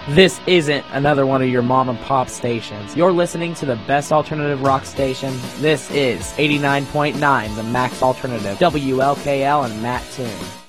This isn't another one of your mom and pop stations. You're listening to the best alternative rock station. This is 89.9, the Max Alternative, WLKL and Matt Toon.